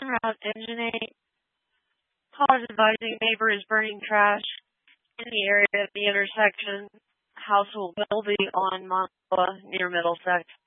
Route Engine 8. Call is advising neighbor is burning trash in the area of the intersection. House will be on Montoya near Middlesex.